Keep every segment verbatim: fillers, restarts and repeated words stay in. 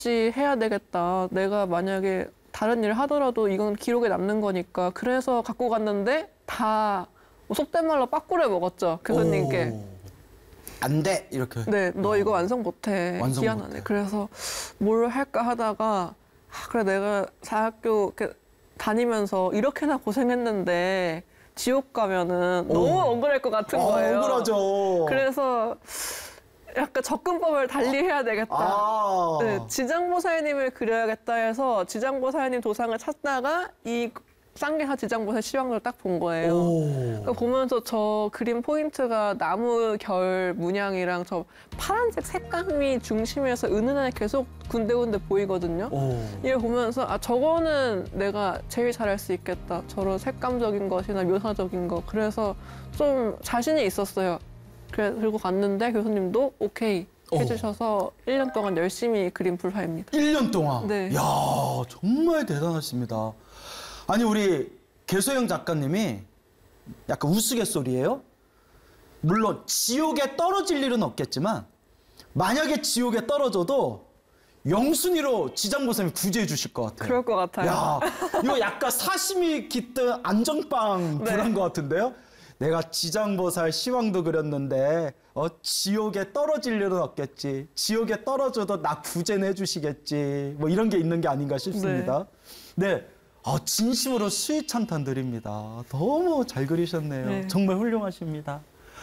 해야 되겠다. 내가 만약에 다른 일을 하더라도 이건 기록에 남는 거니까. 그래서 갖고 갔는데 다 속된 말로 빠꾸를 먹었죠. 교수님께. 안 돼! 이렇게. 네, 너 이거 완성 못해. 완성 기한 안에. 그래서 뭘 할까 하다가 아, 그래 내가 사학교 이렇게 다니면서 이렇게나 고생했는데 지옥 가면은 오. 너무 억울할 것 같은 거예요. 아, 억울하죠. 그래서 약간 접근법을 달리 해야 되겠다. 아. 네, 지장보살님을 그려야겠다 해서 지장보살님 도상을 찾다가 이 쌍계사 지장보살 시황도를 딱 본 거예요. 그러니까 보면서 저 그림 포인트가 나무 결 문양이랑 저 파란색 색감이 중심에서 은은하게 계속 군데군데 보이거든요. 오. 이걸 보면서 아 저거는 내가 제일 잘할 수 있겠다. 저런 색감적인 것이나 묘사적인 것. 그래서 좀 자신이 있었어요. 그래, 그리고 갔는데 교수님도 오케이 해주셔서 오. 일 년 동안 열심히 그린 불화입니다. 일 년 동안? 네. 이야, 정말 대단하십니다. 아니, 우리 개소영 작가님이 약간 우스갯소리예요. 물론 지옥에 떨어질 일은 없겠지만 만약에 지옥에 떨어져도 영순이로 지장보살님이 구제해 주실 것 같아요. 그럴 것 같아요. 야, 이거 약간 사심이 깃든 안정빵 불한 네. 것 같은데요. 내가 지장보살 시황도 그렸는데 어, 지옥에 떨어질 일은 없겠지. 지옥에 떨어져도 나 구제는 해주시겠지. 뭐 이런 게 있는 게 아닌가 싶습니다. 네. 네. 아, 진심으로 수위찬탄 드립니다. 너무 잘 그리셨네요. 네. 정말 훌륭하십니다.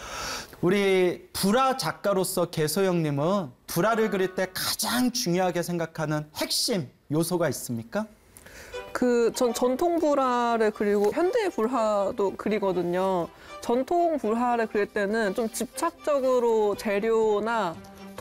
우리 불화 작가로서 개소영님은 불화를 그릴 때 가장 중요하게 생각하는 핵심 요소가 있습니까? 그 전 전통 불화를 그리고 현대 불화도 그리거든요. 전통 불화를 그릴 때는 좀 집착적으로 재료나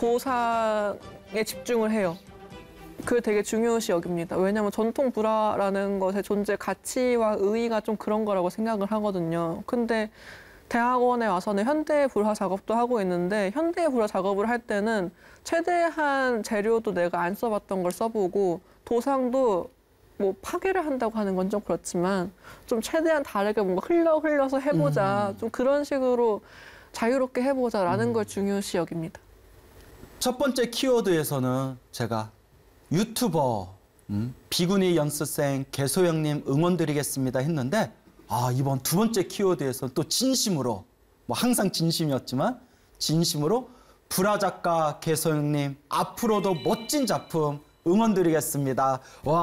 도상에 집중을 해요. 그걸 되게 중요시 여깁니다. 왜냐하면 전통 불화라는 것의 존재 가치와 의의가 좀 그런 거라고 생각을 하거든요. 근데 대학원에 와서는 현대 불화 작업도 하고 있는데 현대 불화 작업을 할 때는 최대한 재료도 내가 안 써봤던 걸 써보고 도상도 뭐 파괴를 한다고 하는 건 좀 그렇지만 좀 최대한 다르게 뭔가 흘러 흘려서 해보자. 음. 좀 그런 식으로 자유롭게 해보자라는 음. 걸 중요시 여깁니다. 첫 번째 키워드에서는 제가 유튜버 음, 비구니 연습생 개소영님 응원드리겠습니다 했는데 아 이번 두 번째 키워드에서는 또 진심으로 뭐 항상 진심이었지만 진심으로 불화 작가 개소영님 앞으로도 멋진 작품 응원드리겠습니다.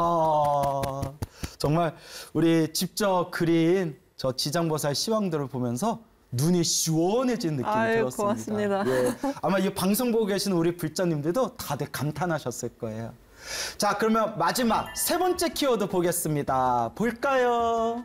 와 정말 우리 직접 그린 저 지장보살 시황들을 보면서 눈이 시원해진 느낌이 아유, 들었습니다. 고맙습니다. 예, 아마 이 방송 보고 계시는 우리 불자님들도 다들 감탄하셨을 거예요. 자, 그러면 마지막 세 번째 키워드 보겠습니다. 볼까요?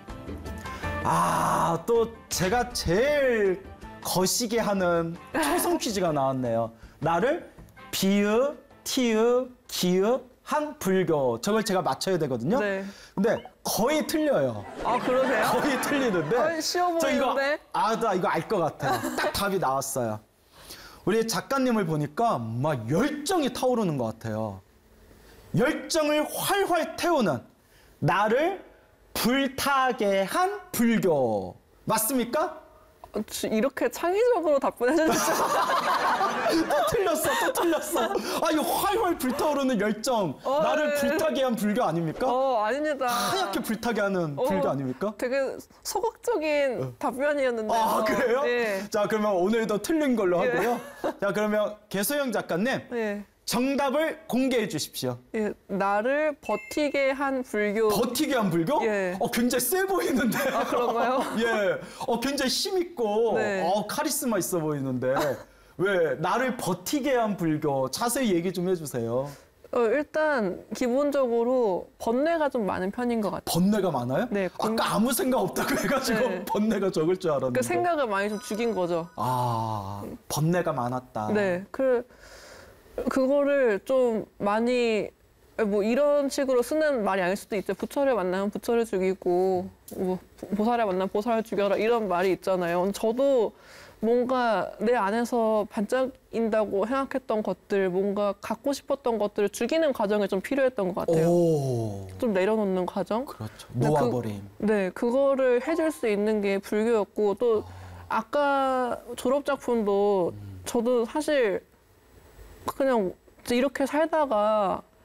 아, 또 제가 제일 거시게 하는 초성 퀴즈가 나왔네요. 나를 비읍, 티읍, 기읍, 한 불교. 저걸 제가 맞춰야 되거든요. 네. 근데 거의 틀려요. 아, 그러세요? 거의 틀리는데. 아니, 쉬워 보이는데? 저 이거, 아, 나 이거 알 것 같아요. 딱 답이 나왔어요. 우리 작가님을 보니까 막 열정이 타오르는 것 같아요. 열정을 활활 태우는 나를 불타게 한 불교. 맞습니까? 이렇게 창의적으로 답변해 주시죠. 또 틀렸어, 또 틀렸어. 아, 이 활활 불타오르는 열정. 어, 나를 네. 불타게 한 불교 아닙니까? 어, 아닙니다. 하얗게 불타게 하는 어, 불교 아닙니까? 되게 소극적인 어. 답변이었는데요. 아, 그래요? 네. 자, 그러면 오늘도 틀린 걸로 하고요. 예. 자, 그러면 개소영 작가님. 네. 정답을 공개해 주십시오. 예, 나를 버티게 한 불교. 버티게 한 불교? 예. 어, 굉장히 세 보이는데. 아, 그런가요? 예. 어, 굉장히 힘있고, 네. 어, 카리스마 있어 보이는데. 왜? 나를 버티게 한 불교. 자세히 얘기 좀 해주세요. 어, 일단, 기본적으로 번뇌가 좀 많은 편인 것 같아요. 번뇌가 많아요? 네. 공... 아까 아무 생각 없다고 해가지고 네. 번뇌가 적을 줄 알았는데. 그 생각을 많이 좀 죽인 거죠. 아, 번뇌가 많았다. 네. 그, 그거를 좀 많이 뭐 이런 식으로 쓰는 말이 아닐 수도 있죠. 부처를 만나면 부처를 죽이고 뭐 보살을 만나면 보살을 죽여라 이런 말이 있잖아요. 저도 뭔가 내 안에서 반짝인다고 생각했던 것들, 뭔가 갖고 싶었던 것들을 죽이는 과정이 좀 필요했던 것 같아요. 오. 좀 내려놓는 과정. 그렇죠. 놓아버림. 그, 네, 그거를 해줄 수 있는 게 불교였고 또 아까 졸업 작품도 음. 저도 사실 그냥 이렇게 살다가